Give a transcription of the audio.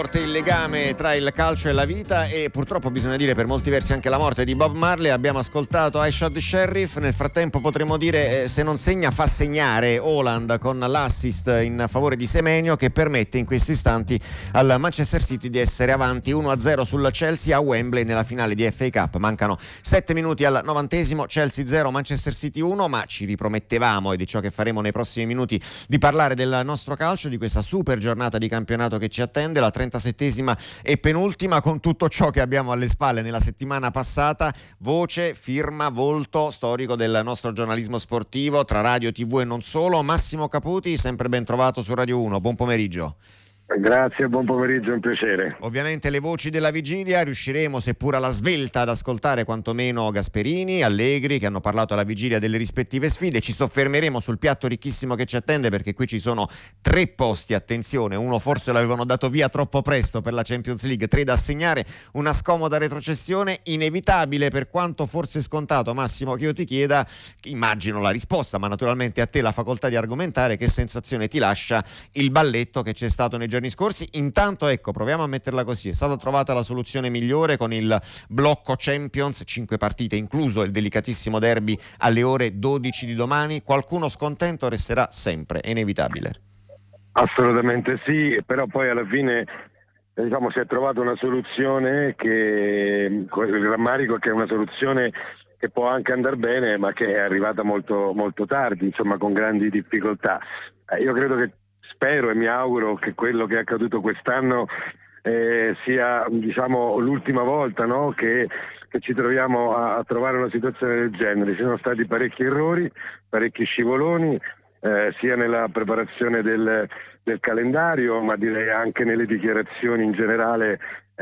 Il legame tra il calcio e la vita e purtroppo bisogna dire per molti versi anche la morte di Bob Marley. Abbiamo ascoltato I Shot the Sheriff. Nel frattempo potremmo dire se non segna fa segnare Haaland con l'assist in favore di Semenyo, che permette in questi istanti al Manchester City di essere avanti 1-0 sul Chelsea a Wembley nella finale di FA Cup. Mancano 7 minuti al 90°, Chelsea 0 Manchester City 1, ma ci ripromettevamo, e di ciò che faremo nei prossimi minuti, di parlare del nostro calcio, di questa super giornata di campionato che ci attende, la 37esima e penultima, con tutto ciò che abbiamo alle spalle nella settimana passata. Voce, firma, volto storico del nostro giornalismo sportivo tra radio, TV e non solo, Massimo Caputi, sempre ben trovato su Radio 1. Buon pomeriggio. Grazie, buon pomeriggio, è un piacere. Ovviamente le voci della vigilia riusciremo, seppur alla svelta, ad ascoltare quantomeno Gasperini, Allegri, che hanno parlato alla vigilia delle rispettive sfide. Ci soffermeremo sul piatto ricchissimo che ci attende, perché qui ci sono 3 posti, attenzione, uno forse l'avevano dato via troppo presto per la Champions League, 3 da assegnare, una scomoda retrocessione inevitabile, per quanto forse scontato. Massimo, che io ti chieda, immagino la risposta, ma naturalmente a te la facoltà di argomentare, che sensazione ti lascia il balletto che c'è stato nei giorni scorsi. Intanto, ecco, proviamo a metterla così: è stata trovata la soluzione migliore con il blocco Champions, 5 partite incluso il delicatissimo derby alle ore 12 di domani. Qualcuno scontento resterà sempre, è inevitabile. Assolutamente sì, però poi alla fine si è trovata una soluzione che, il rammarico, che è una soluzione che può anche andare bene, ma che è arrivata molto, molto tardi, insomma, con grandi difficoltà. Io credo che, spero e mi auguro che quello che è accaduto quest'anno sia, l'ultima volta, no? che ci troviamo a trovare una situazione del genere. Ci sono stati parecchi errori, parecchi scivoloni, sia nella preparazione del calendario, ma direi anche nelle dichiarazioni in generale